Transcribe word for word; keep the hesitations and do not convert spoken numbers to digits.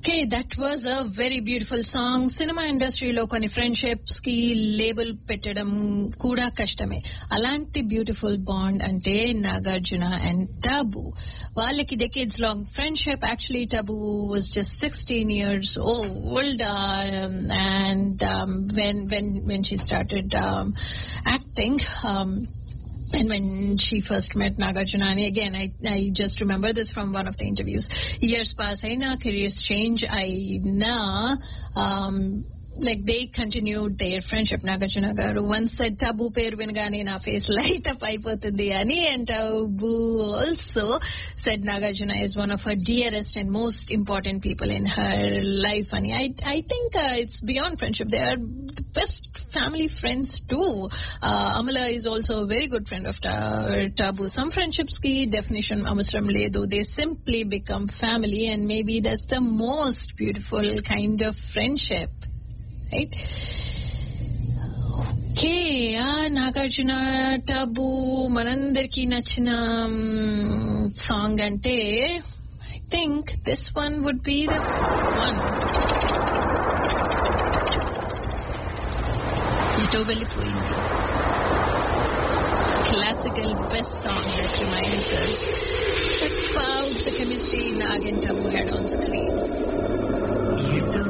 Okay, that was a very beautiful song. Cinema ఇండస్ట్రీలో కొన్ని friendships కి లేబుల్ పెట్టడం కూడా కష్టమే. అలాంటి బ్యూటిఫుల్ బాండ్ అంటే నాగార్జున అండ్ టబు. వాళ్ళకి decades long friendship. Actually Tabu was just sixteen years old and when when when she started acting. And when she first met Nagarjuna, and again, I, I just remember this from one of the interviews. Years pass, I know careers change. I know, um, like they continued their friendship. Nagarjuna garu once said, "Tabu peru vingane na face light up ayipotundi ani," and Tabu also said Nagarjuna is one of her dearest and most important people in her life. And I, I think uh, it's beyond friendship. They are the best family friends too. Uh, Amala is also a very good friend of ta- Tabu. Some friendships ki definition avasaram ledu. They simply become family, and maybe that's the most beautiful kind of friendship. Right? Okay, ah, Nagarjuna, Tabu, manandarki nachina um, song ante, I think this one would be the one. Ito vellipoyindi. Classical best song that reminds us about the chemistry Nag and Tabu had on screen.